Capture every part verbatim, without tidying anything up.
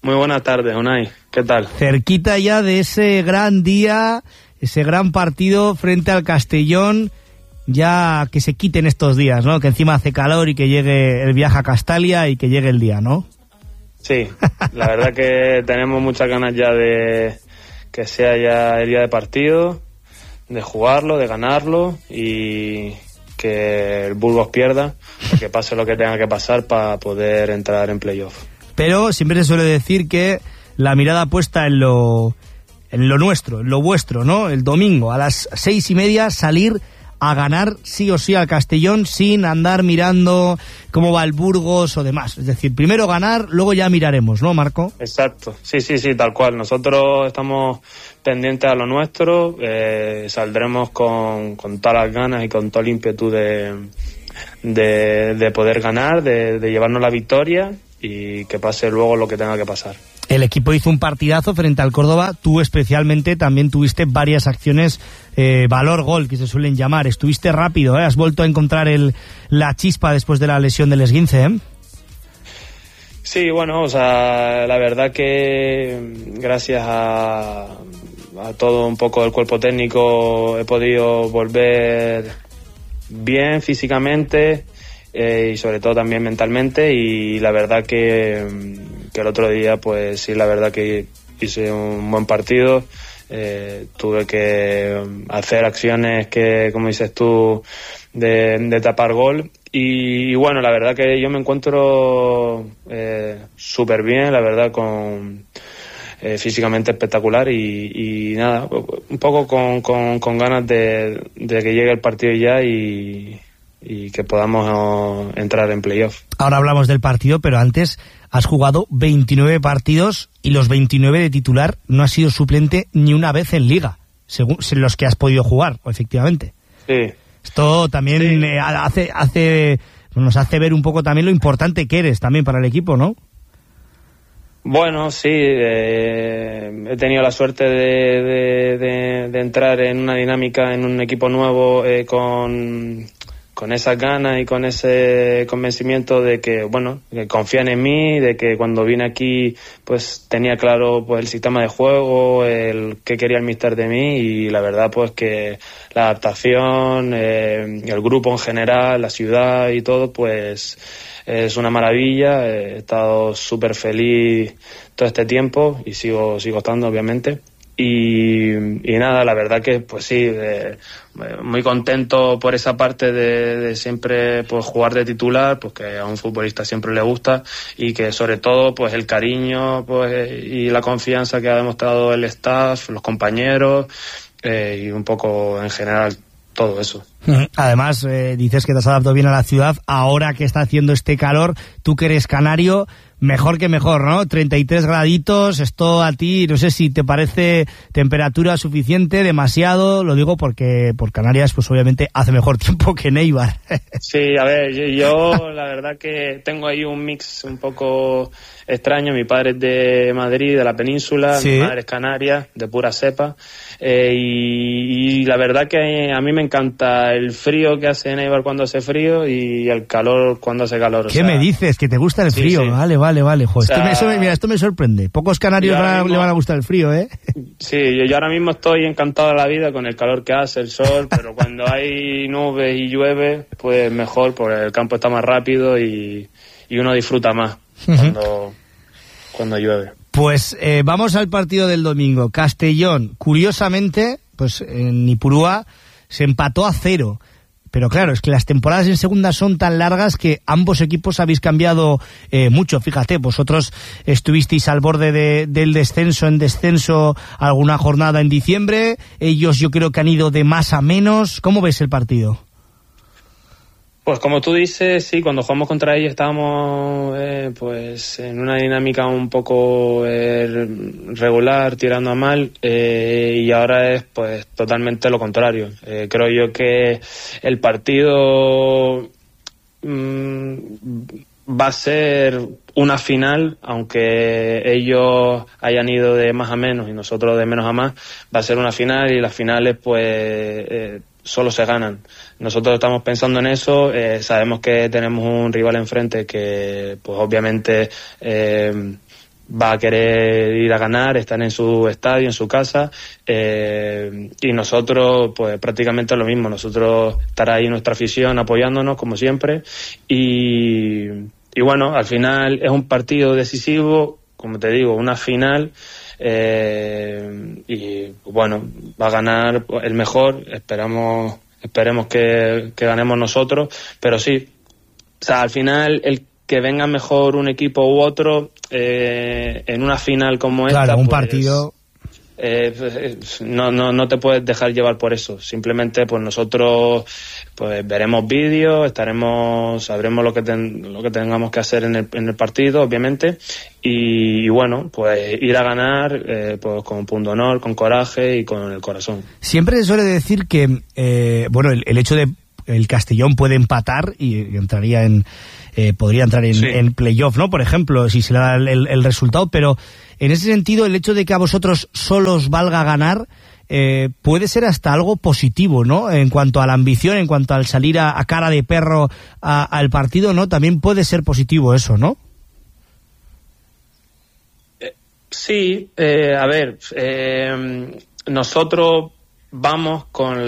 Muy buenas tardes, Unai. ¿Qué tal? Cerquita ya de ese gran día, ese gran partido frente al Castellón, ya que se quiten estos días, ¿no? Que encima hace calor y que llegue el viaje a Castalia y que llegue el día, ¿no? Sí, la verdad que tenemos muchas ganas ya de que sea ya el día de partido, de jugarlo, de ganarlo y que el Burgos pierda, que pase lo que tenga que pasar para poder entrar en playoff. Pero siempre se suele decir que la mirada puesta en lo en lo nuestro, en lo vuestro, ¿no? El domingo a las seis y media salir a ganar sí o sí al Castellón sin andar mirando cómo va el Burgos o demás. Es decir, primero ganar, luego ya miraremos, ¿no, Marco? Exacto, sí, sí, sí, tal cual. Nosotros estamos pendientes a lo nuestro, eh, saldremos con, con todas las ganas y con todo el ímpetu de, de, de poder ganar, de, de llevarnos la victoria y que pase luego lo que tenga que pasar. El equipo hizo un partidazo frente al Córdoba. Tú especialmente también tuviste varias acciones eh, valor gol, que se suelen llamar. Estuviste rápido, ¿eh? Has vuelto a encontrar el, la chispa después de la lesión del esguince, ¿eh? Sí, bueno, o sea, la verdad que gracias a, a todo un poco el cuerpo técnico he podido volver bien físicamente, Eh, y sobre todo también mentalmente, y la verdad que, que el otro día pues sí, la verdad que hice un buen partido, eh, tuve que hacer acciones que, como dices tú, de, de tapar gol y, y bueno, la verdad que yo me encuentro eh, súper bien, la verdad, con eh, físicamente espectacular y, y nada, un poco con, con, con ganas de, de que llegue el partido ya y y que podamos entrar en playoff. Ahora hablamos del partido, pero antes has jugado veintinueve partidos y los veintinueve de titular, no has sido suplente ni una vez en Liga, según los que has podido jugar, efectivamente. Sí. Esto también sí. eh, hace, hace, nos hace ver un poco también lo importante que eres también para el equipo, ¿no? Bueno, sí, eh, he tenido la suerte de, de, de, de entrar en una dinámica, en un equipo nuevo, eh, con... con esas ganas y con ese convencimiento de que, bueno, que confían en mí, de que cuando vine aquí pues tenía claro pues el sistema de juego, el qué quería el míster de mí y la verdad pues que la adaptación, eh, el grupo en general, la ciudad y todo pues es una maravilla. He estado súper feliz todo este tiempo y sigo, sigo estando obviamente. Y, y nada, la verdad que pues sí, eh, muy contento por esa parte de, de siempre pues jugar de titular, pues que a un futbolista siempre le gusta y que sobre todo pues el cariño pues y la confianza que ha demostrado el staff, los compañeros eh, y un poco en general todo eso. Además, eh, dices que te has adaptado bien a la ciudad. Ahora que está haciendo este calor, tú que eres canario, mejor que mejor, ¿no? treinta y tres graditos, esto a ti, no sé si te parece temperatura suficiente, demasiado, lo digo porque por Canarias, pues obviamente hace mejor tiempo que en Eibar. Sí, a ver, yo, yo la verdad que tengo ahí un mix un poco extraño. Mi padre es de Madrid, de la península, ¿sí? Mi madre es canaria, de pura cepa, eh, y, y la verdad que a mí me encanta el frío que hace en Eibar cuando hace frío y el calor cuando hace calor. ¿Qué o sea, me dices? ¿Que te gusta el sí, frío? Sí. Vale, vale, vale. Joder, o sea, esto, me, eso, mira, esto me sorprende. Pocos canarios mismo, le van a gustar el frío, ¿eh? Sí, yo, yo ahora mismo estoy encantado de la vida con el calor que hace, el sol, pero cuando hay nubes y llueve, pues mejor, porque el campo está más rápido y, y uno disfruta más cuando, cuando llueve. Pues eh, vamos al partido del domingo. Castellón, curiosamente, pues en Ipurúa se empató a cero. Pero claro, es que las temporadas en segunda son tan largas que ambos equipos habéis cambiado eh, mucho. Fíjate, vosotros estuvisteis al borde de, del descenso, en descenso alguna jornada en diciembre. Ellos yo creo que han ido de más a menos. ¿Cómo ves el partido? Pues como tú dices, sí, cuando jugamos contra ellos estábamos eh, pues en una dinámica un poco eh, regular, tirando a mal, eh, y ahora es pues totalmente lo contrario. Eh, creo yo que el partido mmm, va a ser una final, aunque ellos hayan ido de más a menos y nosotros de menos a más, va a ser una final y las finales pues eh, solo se ganan. Nosotros estamos pensando en eso, eh, sabemos que tenemos un rival enfrente que pues obviamente eh, va a querer ir a ganar, estar en su estadio, en su casa, eh, y nosotros pues prácticamente lo mismo, nosotros estar ahí nuestra afición apoyándonos como siempre, y, y bueno, al final es un partido decisivo, como te digo, una final, eh, y bueno, va a ganar el mejor, esperamos, esperemos que, que ganemos nosotros, pero sí, o sea, al final el que venga mejor un equipo u otro eh, en una final como esta, claro, un pues, partido eh, pues, no, no, no te puedes dejar llevar por eso, simplemente pues nosotros pues veremos vídeos, estaremos, sabremos lo que ten, lo que tengamos que hacer en el, en el partido, obviamente, y, y bueno, pues ir a ganar eh, pues con punto honor, con coraje y con el corazón. Siempre se suele decir que eh, bueno, el, el hecho de el Castellón puede empatar y, y entraría en eh, podría entrar en, sí. en playoff, ¿no? Por ejemplo, si se le da el, el resultado, pero en ese sentido el hecho de que a vosotros solo os valga ganar eh, puede ser hasta algo positivo, ¿no? En cuanto a la ambición, en cuanto al salir a, a cara de perro a, al partido, ¿no? También puede ser positivo eso, ¿no? Eh, sí, eh, a ver, eh, nosotros vamos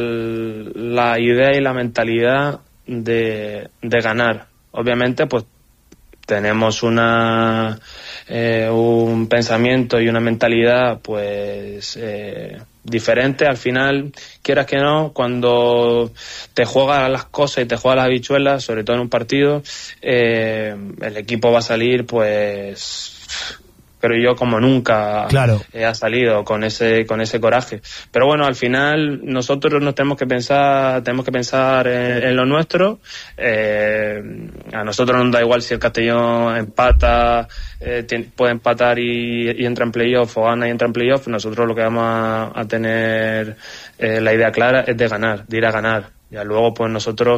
con la idea y la mentalidad de, de ganar. Obviamente, pues tenemos una eh, un pensamiento y una mentalidad, pues eh, diferente. Al final, quieras que no, cuando te juegas las cosas y te juegas las habichuelas, sobre todo en un partido, eh, el equipo va a salir, pues pero yo como nunca claro. eh, ha salido con ese con ese coraje. Pero bueno, al final nosotros nos tenemos que pensar tenemos que pensar en, en lo nuestro. Eh, a nosotros nos da igual si el Castellón empata, eh, tiene, puede empatar y, y entra en playoff, o gana y entra en playoff. Nosotros lo que vamos a, a tener eh, la idea clara es de ganar, de ir a ganar. Ya luego pues nosotros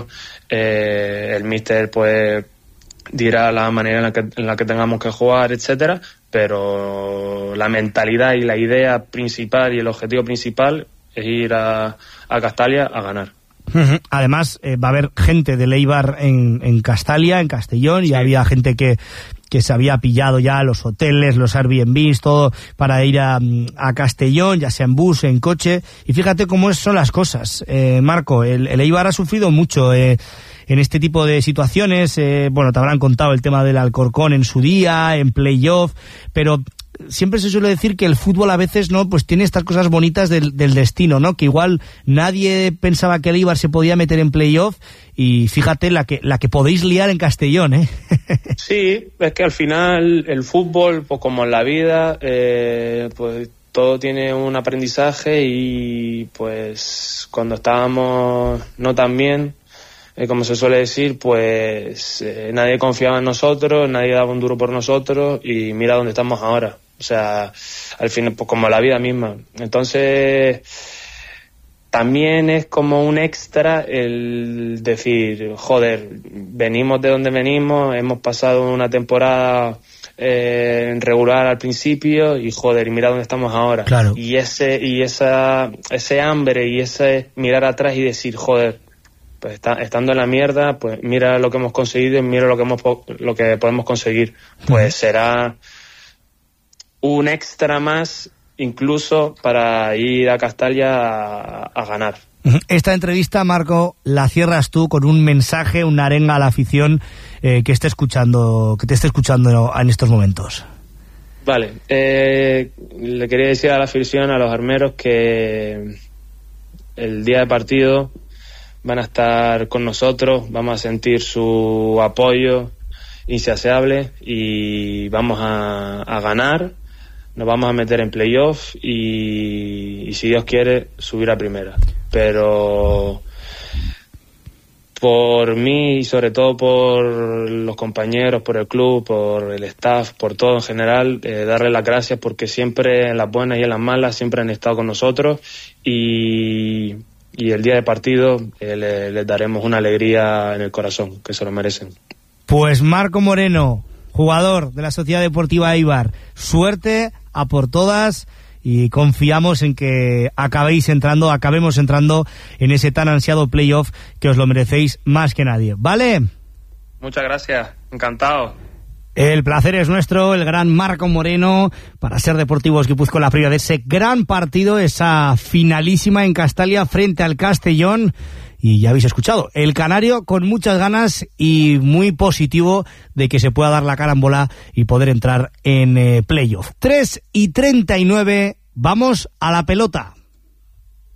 eh, el míster pues dirá la manera en la que, en la que tengamos que jugar, etcétera, pero la mentalidad y la idea principal y el objetivo principal es ir a, a Castalia a ganar. Además, eh, va a haber gente del Eibar en, en Castalia, en Castellón, sí. Y había gente que, que se había pillado ya los hoteles, los Airbnbs, todo para ir a, a Castellón, ya sea en bus, en coche, y fíjate cómo son las cosas. Eh, Marco, el, el Eibar ha sufrido mucho eh, en este tipo de situaciones, eh, bueno, te habrán contado el tema del Alcorcón en su día, en playoff, pero siempre se suele decir que el fútbol a veces no, pues tiene estas cosas bonitas del, del destino, ¿no? Que igual nadie pensaba que el Eibar se podía meter en playoff y fíjate la que la que podéis liar en Castellón, ¿eh? Sí, es que al final el fútbol, pues como en la vida, eh, pues todo tiene un aprendizaje y pues cuando estábamos no tan bien, Eh, como se suele decir, pues eh, nadie confiaba en nosotros, nadie daba un duro por nosotros y mira dónde estamos ahora. O sea, al final, pues como la vida misma. Entonces, también es como un extra el decir, joder, venimos de donde venimos, hemos pasado una temporada eh, regular al principio y joder, y mira dónde estamos ahora. Claro. Y ese y esa ese hambre y ese mirar atrás y decir, joder, pues está, estando en la mierda, pues mira lo que hemos conseguido y mira lo que hemos lo que podemos conseguir. Pues será un extra más incluso para ir a Castalia a, a ganar. Esta entrevista, Marco, la cierras tú con un mensaje, una arenga a la afición eh, que esté escuchando, que te esté escuchando en estos momentos. Vale, eh, le quería decir a la afición, a los armeros, que el día de partido van a estar con nosotros, vamos a sentir su apoyo insaciable y vamos a, a ganar, nos vamos a meter en playoff y, y si Dios quiere subir a primera. Pero por mí y sobre todo por los compañeros, por el club, por el staff, por todo en general, eh, darle las gracias porque siempre en las buenas y en las malas siempre han estado con nosotros y y el día de partido eh, les le daremos una alegría en el corazón, que se lo merecen. Pues Marco Moreno, jugador de la Sociedad Deportiva Eibar, suerte a por todas y confiamos en que acabéis entrando, acabemos entrando en ese tan ansiado playoff que os lo merecéis más que nadie, ¿vale? Muchas gracias, encantado. El placer es nuestro, el gran Marco Moreno, para Ser Deportivos Guipúzcoa, la previa de ese gran partido, esa finalísima en Castalia frente al Castellón. Y ya habéis escuchado, el canario con muchas ganas y muy positivo de que se pueda dar la carambola y poder entrar en eh, playoff. tres y treinta y nueve, vamos a la pelota.